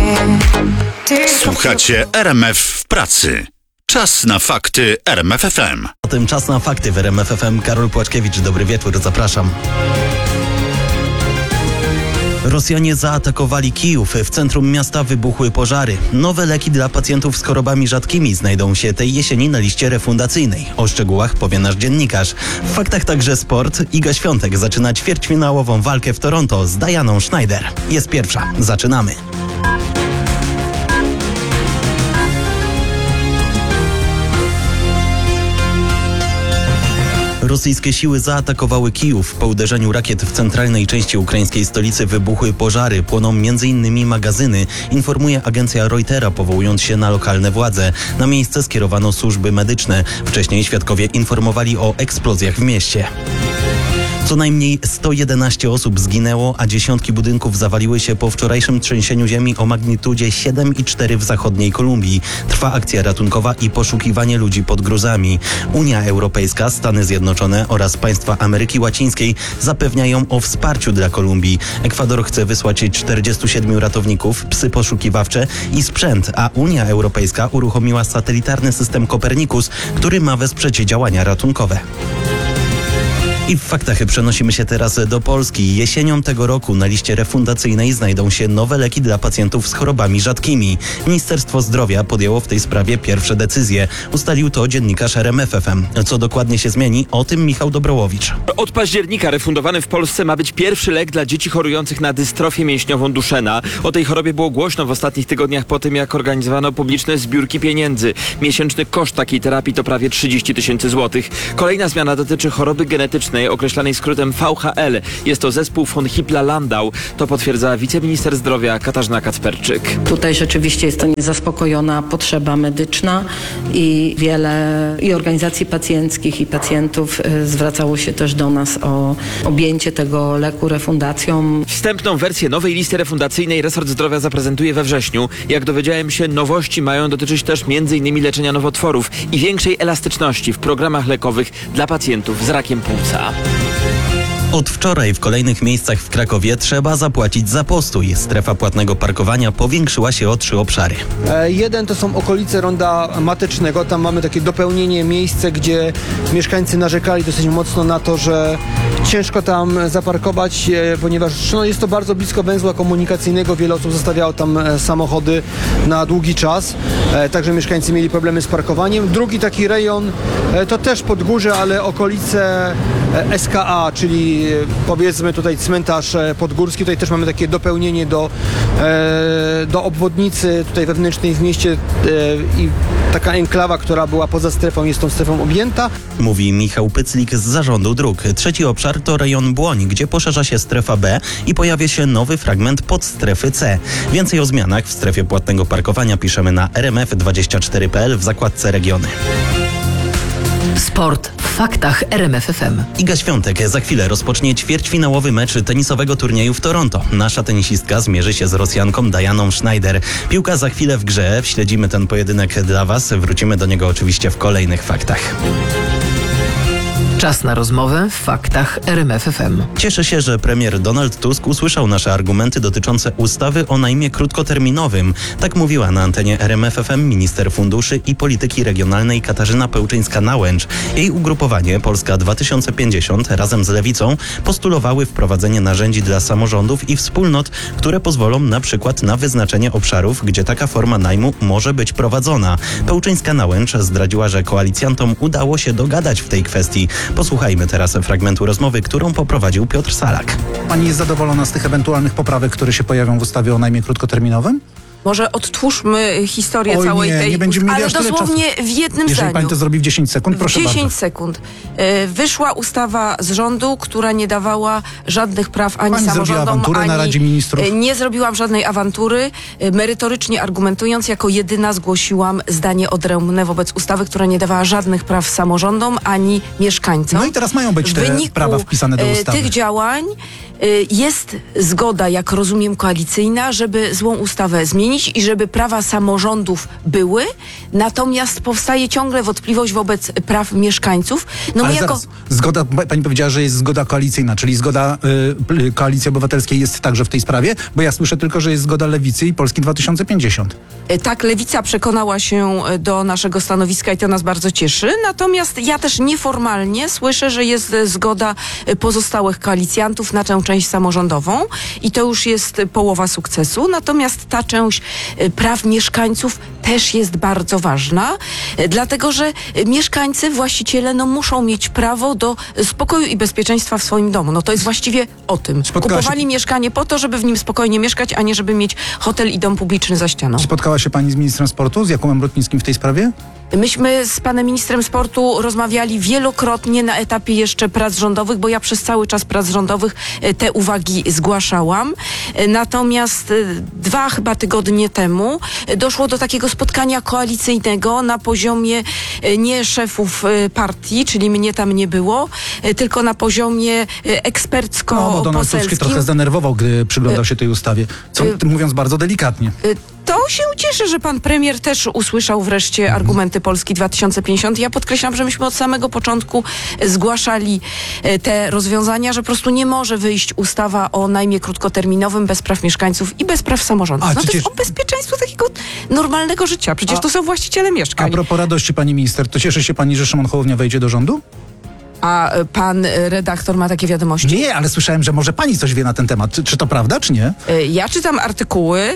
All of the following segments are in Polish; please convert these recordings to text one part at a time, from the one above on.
Słuchacie RMF w pracy. Czas na fakty RMF FM. Zatem czas na fakty w RMF FM. Karol Płaczkiewicz, dobry wieczór, zapraszam. Rosjanie zaatakowali Kijów. W centrum miasta wybuchły pożary. Nowe leki dla pacjentów z chorobami rzadkimi znajdą się tej jesieni na liście refundacyjnej. O szczegółach powie nasz dziennikarz. W faktach także sport. Iga Świątek zaczyna ćwierćfinałową walkę w Toronto z Dianą Schneider. Jest pierwsza. Zaczynamy. Rosyjskie siły zaatakowały Kijów. Po uderzeniu rakiet w centralnej części ukraińskiej stolicy wybuchły pożary. Płoną m.in. magazyny, informuje agencja Reutera, powołując się na lokalne władze. Na miejsce skierowano służby medyczne. Wcześniej świadkowie informowali o eksplozjach w mieście. Co najmniej 111 osób zginęło, a dziesiątki budynków zawaliły się po wczorajszym trzęsieniu ziemi o magnitudzie 7,4 w zachodniej Kolumbii. Trwa akcja ratunkowa i poszukiwanie ludzi pod gruzami. Unia Europejska, Stany Zjednoczone oraz państwa Ameryki Łacińskiej zapewniają o wsparciu dla Kolumbii. Ekwador chce wysłać 47 ratowników, psy poszukiwawcze i sprzęt, a Unia Europejska uruchomiła satelitarny system Copernicus, który ma wesprzeć działania ratunkowe. I w faktach przenosimy się teraz do Polski. Jesienią tego roku na liście refundacyjnej znajdą się nowe leki dla pacjentów z chorobami rzadkimi. Ministerstwo Zdrowia podjęło w tej sprawie pierwsze decyzje. Ustalił to dziennikarz RMF FM. Co dokładnie się zmieni? O tym Michał Dobrołowicz. Od października refundowany w Polsce ma być pierwszy lek dla dzieci chorujących na dystrofię mięśniową Duchenne. O tej chorobie było głośno w ostatnich tygodniach po tym, jak organizowano publiczne zbiórki pieniędzy. Miesięczny koszt takiej terapii to prawie 30 000 złotych. Kolejna zmiana dotyczy choroby genetycznej określanej skrótem VHL. Jest to zespół von Hippler-Landau. To potwierdza wiceminister zdrowia Katarzyna Kacperczyk. Tutaj rzeczywiście jest to niezaspokojona potrzeba medyczna i wiele organizacji pacjenckich i pacjentów zwracało się też do nas o objęcie tego leku refundacją. Wstępną wersję nowej listy refundacyjnej resort zdrowia zaprezentuje we wrześniu. Jak dowiedziałem się, nowości mają dotyczyć też m.in. leczenia nowotworów i większej elastyczności w programach lekowych dla pacjentów z rakiem płuca. Od wczoraj w kolejnych miejscach w Krakowie trzeba zapłacić za postój. Strefa płatnego parkowania powiększyła się o 3 obszary. Jeden to są okolice Ronda Matecznego. Tam mamy takie dopełnienie, miejsce, gdzie mieszkańcy narzekali dosyć mocno na to, że ciężko tam zaparkować, ponieważ jest to bardzo blisko węzła komunikacyjnego. Wiele osób zostawiało tam samochody na długi czas. Także mieszkańcy mieli problemy z parkowaniem. Drugi taki rejon to też Podgórze, ale okolice SKA, czyli powiedzmy tutaj cmentarz podgórski. Tutaj też mamy takie dopełnienie do obwodnicy tutaj wewnętrznej w mieście i taka enklawa, która była poza strefą, jest tą strefą objęta. Mówi Michał Pyclik z Zarządu Dróg. Trzeci obszar to rejon Błoń, gdzie poszerza się strefa B i pojawia się nowy fragment podstrefy C. Więcej o zmianach w strefie płatnego parkowania piszemy na rmf24.pl w zakładce Regiony. Sport w faktach RMF FM. Iga Świątek za chwilę rozpocznie ćwierćfinałowy mecz tenisowego turnieju w Toronto. Nasza tenisistka zmierzy się z Rosjanką Dianą Schneider. Piłka za chwilę w grze. Śledzimy ten pojedynek dla Was. Wrócimy do niego oczywiście w kolejnych faktach. Czas na rozmowę w faktach RMF FM. Cieszę się, że premier Donald Tusk usłyszał nasze argumenty dotyczące ustawy o najmie krótkoterminowym. Tak mówiła na antenie RMF FM minister funduszy i polityki regionalnej Katarzyna Pełczyńska-Nałęcz. Jej ugrupowanie Polska 2050 razem z Lewicą postulowały wprowadzenie narzędzi dla samorządów i wspólnot, które pozwolą na przykład na wyznaczenie obszarów, gdzie taka forma najmu może być prowadzona. Pełczyńska-Nałęcz zdradziła, że koalicjantom udało się dogadać w tej kwestii. Posłuchajmy teraz fragmentu rozmowy, którą poprowadził Piotr Salak. Pani jest zadowolona z tych ewentualnych poprawek, które się pojawią w ustawie o najmie krótkoterminowym? Może odtwórzmy historię Oj, całej nie, tej... nie będziemy mieli ale aż tyle dosłownie czasu. w jednym Jeżeli zdaniu. pani to zrobi w 10 sekund, proszę 10 bardzo. sekund. Wyszła ustawa z rządu, która nie dawała żadnych praw ani Pani zrobiła samorządom, awanturę na Radzie Ministrów. Nie zrobiłam żadnej awantury. Merytorycznie argumentując, jako jedyna zgłosiłam zdanie odrębne wobec ustawy, która nie dawała żadnych praw samorządom ani mieszkańcom. No i teraz mają być te prawa wpisane do ustawy. Tych działań Jest zgoda, jak rozumiem, koalicyjna, żeby złą ustawę zmienić i żeby prawa samorządów były, natomiast powstaje ciągle wątpliwość wobec praw mieszkańców. No Ale my jako... zaraz, zgoda, pani powiedziała, że jest zgoda koalicyjna, czyli zgoda Koalicji Obywatelskiej jest także w tej sprawie, bo ja słyszę tylko, że jest zgoda Lewicy i Polski 2050. Tak, Lewica przekonała się do naszego stanowiska i to nas bardzo cieszy. Natomiast ja też nieformalnie słyszę, że jest zgoda pozostałych koalicjantów na tę część samorządową i to już jest połowa sukcesu. Natomiast ta część praw mieszkańców też jest bardzo ważna, dlatego że mieszkańcy, właściciele muszą mieć prawo do spokoju i bezpieczeństwa w swoim domu. No to jest właściwie o tym. Kupowali mieszkanie po to, żeby w nim spokojnie mieszkać, a nie żeby mieć hotel i dom publiczny za ścianą. Spotkała się pani z ministrem sportu, z Jakubem Rutnickim w tej sprawie? Myśmy z panem ministrem sportu rozmawiali wielokrotnie na etapie jeszcze prac rządowych, bo ja przez cały czas prac rządowych te uwagi zgłaszałam. Natomiast 2 chyba tygodnie temu doszło do takiego spotkania koalicyjnego na poziomie nie szefów partii, czyli mnie tam nie było, tylko na poziomie ekspercko-poselskim. No, bo Donald Tusk się trochę zdenerwował, gdy przyglądał się tej ustawie, co mówiąc bardzo delikatnie. To się cieszę, że pan premier też usłyszał wreszcie argumenty Polski 2050. Ja podkreślam, że myśmy od samego początku zgłaszali te rozwiązania, że po prostu nie może wyjść ustawa o najmie krótkoterminowym bez praw mieszkańców i bez praw samorządów. To jest o bezpieczeństwo takiego normalnego życia. Przecież to są właściciele mieszkań. A propos radości, pani minister, to cieszy się pani, że Szymon Hołownia wejdzie do rządu? A pan redaktor ma takie wiadomości? Nie, ale słyszałem, że może pani coś wie na ten temat. Czy to prawda, czy nie? Ja czytam artykuły,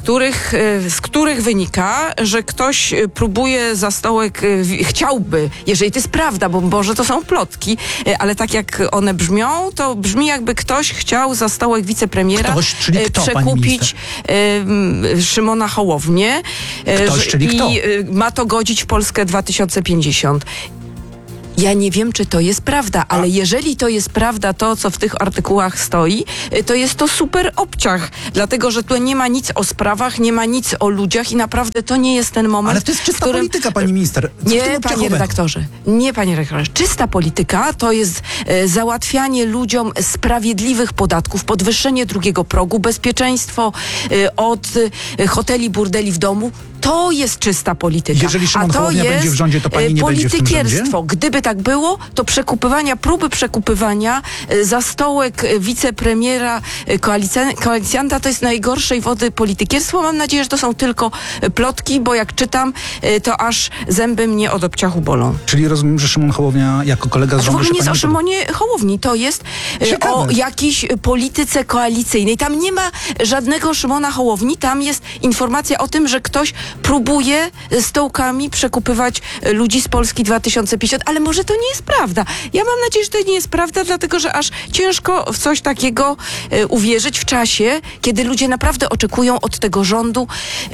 z których wynika, że ktoś próbuje za stołek, chciałby, jeżeli to jest prawda, bo może to są plotki, ale tak jak one brzmią, to brzmi jakby ktoś chciał za stołek wicepremiera czyli kto, przekupić Szymona Hołownię. Czyli kto? I ma to godzić w Polskę 2050. Ja nie wiem, czy to jest prawda, ale jeżeli to jest prawda, to co w tych artykułach stoi, to jest to super obciach, dlatego że tu nie ma nic o sprawach, nie ma nic o ludziach i naprawdę to nie jest ten moment, Ale to jest czysta polityka, pani minister. Co Nie, panie redaktorze. Nie, panie redaktorze. Czysta polityka to jest załatwianie ludziom sprawiedliwych podatków, podwyższenie drugiego progu, bezpieczeństwo od hoteli, burdeli w domu. To jest czysta polityka. Jeżeli Szymon Hołownia będzie w rządzie, to pani nie będzie w tym rządzie? Politykierstwo. Gdyby tak było, to próby przekupywania za stołek wicepremiera koalicjanta to jest najgorszej wody politykierstwo. Mam nadzieję, że to są tylko plotki, bo jak czytam, to aż zęby mnie od obciachu bolą. Czyli rozumiem, że Szymon Hołownia jako kolega z rządu... To się nie jest pani o Szymonie Hołowni, to jest o jakiejś polityce koalicyjnej. Tam nie ma żadnego Szymona Hołowni, tam jest informacja o tym, że ktoś próbuje stołkami przekupywać ludzi z Polski 2050, ale może to nie jest prawda. Ja mam nadzieję, że to nie jest prawda, dlatego że aż ciężko w coś takiego uwierzyć w czasie, kiedy ludzie naprawdę oczekują od tego rządu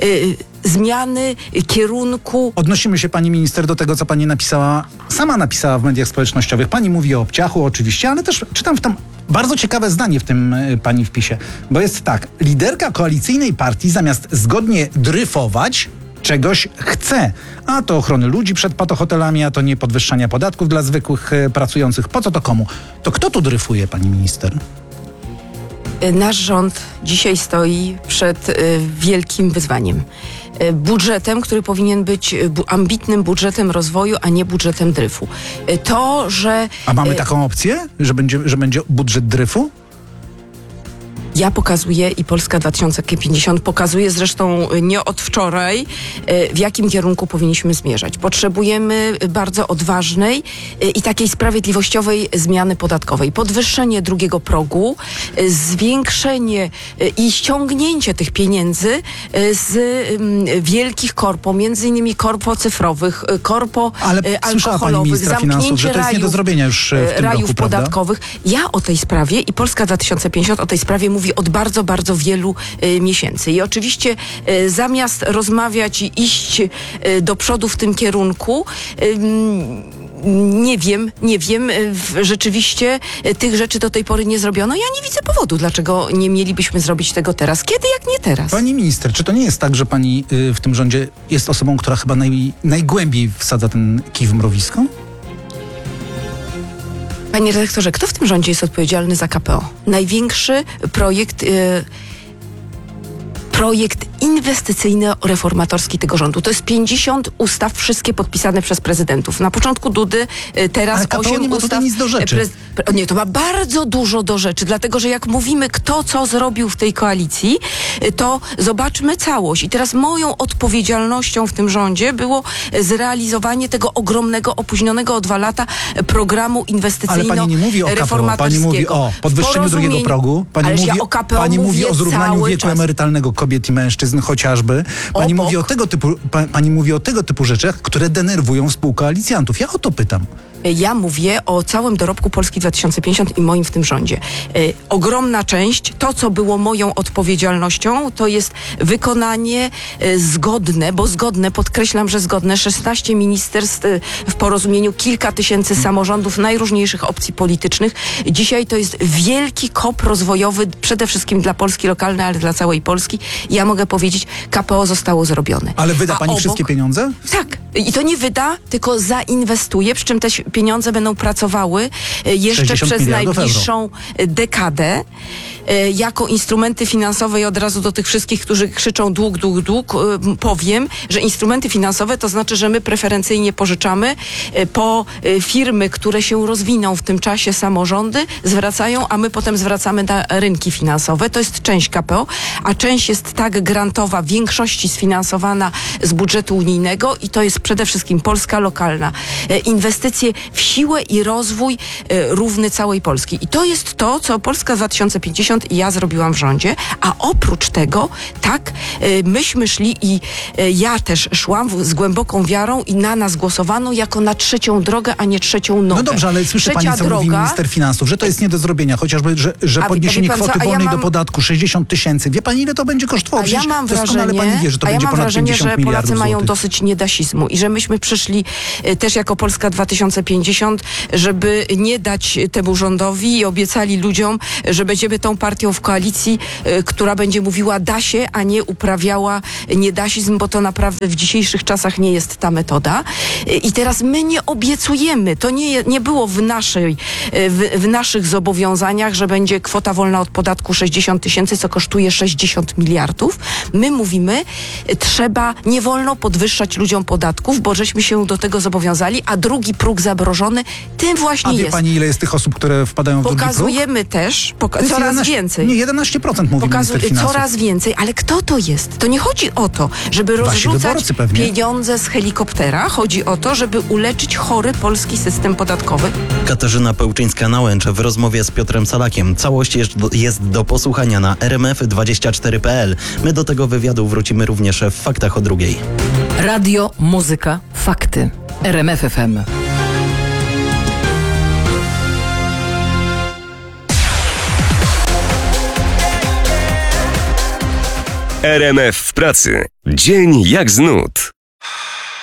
zmiany kierunku. Odnosimy się, pani minister, do tego, co pani sama napisała w mediach społecznościowych. Pani mówi o obciachu oczywiście, ale też czytam tam bardzo ciekawe zdanie w tym pani wpisie, bo jest tak: liderka koalicyjnej partii zamiast zgodnie dryfować, czegoś chce. A to ochrony ludzi przed patohotelami, a to nie podwyższania podatków dla zwykłych pracujących. Po co to komu? To kto tu dryfuje, pani minister? Nasz rząd dzisiaj stoi przed wielkim wyzwaniem. Budżetem, który powinien być ambitnym budżetem rozwoju, a nie budżetem dryfu. A mamy taką opcję, że będzie budżet dryfu? Ja pokazuję i Polska 2050 pokazuje zresztą nie od wczoraj, w jakim kierunku powinniśmy zmierzać. Potrzebujemy bardzo odważnej i takiej sprawiedliwościowej zmiany podatkowej. Podwyższenie drugiego progu, zwiększenie i ściągnięcie tych pieniędzy z wielkich korpo, między innymi korpo cyfrowych, korpo alkoholowych, zamknięcie to jest nie do zrobienia już w tym rajów roku, podatkowych. Ja o tej sprawie i Polska 2050 o tej sprawie mówi od bardzo, bardzo wielu miesięcy. I oczywiście zamiast rozmawiać i iść do przodu w tym kierunku, nie wiem, rzeczywiście tych rzeczy do tej pory nie zrobiono. Ja nie widzę powodu, dlaczego nie mielibyśmy zrobić tego teraz. Kiedy, jak nie teraz? Pani minister, czy to nie jest tak, że pani w tym rządzie jest osobą, która chyba najgłębiej wsadza ten kij w mrowisko? Panie redaktorze, kto w tym rządzie jest odpowiedzialny za KPO? Największy projekt inwestycyjno-reformatorski tego rządu. To jest 50 ustaw, wszystkie podpisane przez prezydentów. Na początku Dudy, teraz Ale KPO 8 nie ma ustaw. tutaj nic do rzeczy. Nie, to ma bardzo dużo do rzeczy, dlatego że jak mówimy, kto co zrobił w tej koalicji, to zobaczmy całość. I teraz moją odpowiedzialnością w tym rządzie było zrealizowanie tego ogromnego, opóźnionego o 2 lata programu Ale pani nie mówi o KPO, pani mówi o podwyższeniu drugiego progu, pani mówi o zrównaniu wieku emerytalnego kobiet i mężczyzn chociażby. Pani mówi o tego typu rzeczach, które denerwują współkoalicjantów. Ja o to pytam. Ja mówię o całym dorobku Polski 2050 i moim w tym rządzie. Ogromna część, to co było moją odpowiedzialnością, to jest wykonanie zgodne, podkreślam, że zgodne, 16 ministerstw w porozumieniu, kilka tysięcy samorządów najróżniejszych opcji politycznych. Dzisiaj to jest wielki kop rozwojowy, przede wszystkim dla Polski lokalnej, ale dla całej Polski. Ja mogę powiedzieć, KPO zostało zrobione. Ale wyda pani wszystkie pieniądze? Tak. I to nie wyda, tylko zainwestuje, przy czym te pieniądze będą pracowały jeszcze przez najbliższą dekadę jako instrumenty finansowe i od razu do tych wszystkich, którzy krzyczą dług, powiem, że instrumenty finansowe to znaczy, że my preferencyjnie pożyczamy po firmy, które się rozwiną w tym czasie, samorządy zwracają, a my potem zwracamy na rynki finansowe. To jest część KPO, a część jest tak grantowa, w większości sfinansowana z budżetu unijnego i to jest przede wszystkim Polska lokalna. Inwestycje w siłę i rozwój równy całej Polski. I to jest to, co Polska 2050 i ja zrobiłam w rządzie, a oprócz tego, tak, myśmy szli i ja też szłam z głęboką wiarą i na nas głosowano jako na trzecią drogę, a nie trzecią nogę. No dobrze, ale słyszy pani, co mówi minister finansów, że to jest nie do zrobienia, chociażby, że podniesienie kwoty wolnej do podatku 60 000. Wie pani, ile to będzie kosztowało? Ja mam wrażenie, pani wie, że to będzie ponad 50 że miliardów Polacy mają złotych. dosyć niedasizmu i że myśmy przyszli też jako Polska 2050, żeby nie dać temu rządowi i obiecali ludziom, że będziemy tą partią w koalicji, która będzie mówiła da się, a nie uprawiała niedasizm, bo to naprawdę w dzisiejszych czasach nie jest ta metoda. I teraz my nie obiecujemy, to nie było w naszych zobowiązaniach, że będzie kwota wolna od podatku 60 000, co kosztuje 60 miliardów. My mówimy, nie wolno podwyższać ludziom podatków, bo żeśmy się do tego zobowiązali, a drugi próg zamrożony tym właśnie jest. A wie jest. pani, ile jest tych osób, które wpadają w drugi próg? Pokazujemy też coraz więcej. Nie, 11% mówi minister finansów. Coraz więcej, ale kto to jest? To nie chodzi o to, żeby rozrzucać pieniądze z helikoptera. Chodzi o to, żeby uleczyć chory polski system podatkowy. Katarzyna Pełczyńska-Nałęcz w rozmowie z Piotrem Salakiem. Całość jest do posłuchania na rmf24.pl. My do tego wywiadu wrócimy również w Faktach o 2:00. Radio, muzyka, fakty. RMF FM. RMF w pracy. Dzień jak z nut.